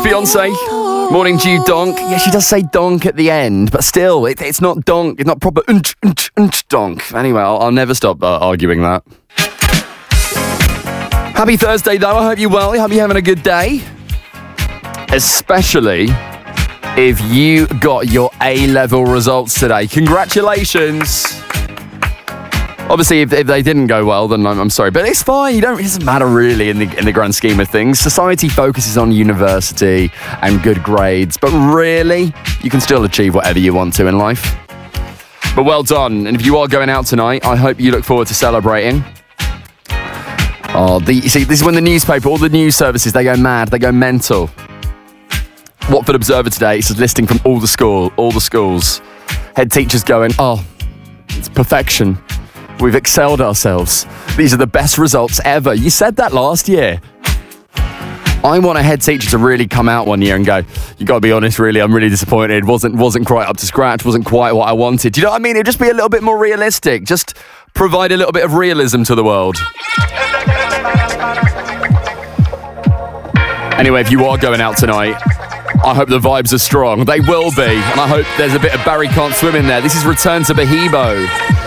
Beyonce. Morning to you, donk. Yeah, she does say donk at the end, but still, it's not donk. It's not proper donk. Anyway, I'll never stop arguing that. Happy Thursday, though. I hope you're well. I hope you're having a good day. Especially if you got your A-level results today. Congratulations. Obviously, if they didn't go well, then I'm sorry. But it's fine. It doesn't matter really in the grand scheme of things. Society focuses on university and good grades. But really, you can still achieve whatever you want to in life. But well done. And if you are going out tonight, I hope you look forward to celebrating. You see, this is when the newspaper, all the news services, they go mad. They go mental. Watford Observer today, it's a listing from all the schools. Head teachers going, it's perfection. We've excelled ourselves. These are the best results ever. You said that last year. I want a head teacher to really come out one year and go, you got to be honest, really, I'm really disappointed. Wasn't quite up to scratch. Wasn't quite what I wanted. Do you know what I mean? It'd just be a little bit more realistic. Just provide a little bit of realism to the world. Anyway, if you are going out tonight, I hope the vibes are strong. They will be. And I hope there's a bit of Barry Can't Swim in there. This is Return to Bohebo.